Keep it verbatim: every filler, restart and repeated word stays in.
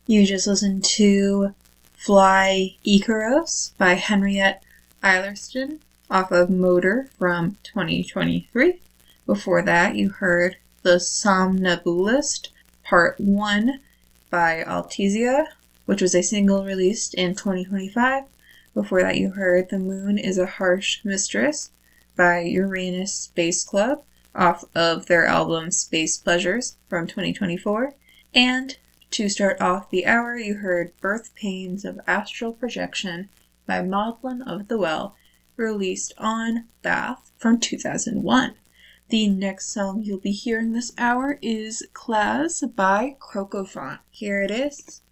You just listened to Fly Icaros by Henriette Eilerston off of Motor from twenty twenty-three. Before that, you heard The Somnambulist Part one by Altezia, which was a single released in twenty twenty-five. Before that, you heard The Moon is a Harsh Mistress by Uranus Space Club off of their album Space Pleasures from twenty twenty-four. And to start off the hour, you heard Birth Pains of Astral Projection by Maudlin of the Well, released on Bath from two thousand one. The next song you'll be hearing this hour is Class by Crocofont. Here it is.